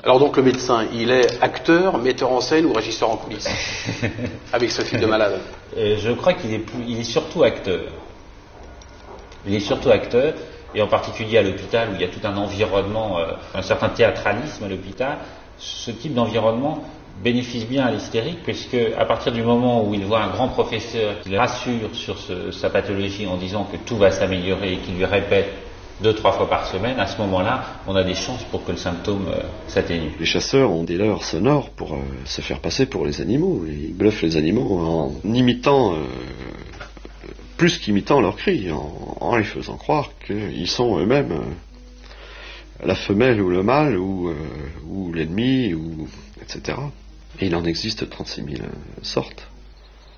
Alors donc le médecin, il est acteur, metteur en scène ou régisseur en coulisses avec ce type de malade? Je crois qu'il est surtout acteur. Il est surtout acteur, et en particulier à l'hôpital où il y a tout un environnement, un certain théâtralisme à l'hôpital. Ce type d'environnement bénéficie bien à l'hystérique, puisque à partir du moment où il voit un grand professeur qui le rassure sur sa pathologie en disant que tout va s'améliorer et qu'il lui répète 2-3 fois par semaine, à ce moment-là, on a des chances pour que le symptôme s'atténue. Les chasseurs ont des leurres sonores pour se faire passer pour les animaux. Ils bluffent les animaux en imitant, plus qu'imitant leurs cris, en les faisant croire qu'ils sont eux-mêmes la femelle ou le mâle ou l'ennemi, etc. Et il en existe 36 000 sortes.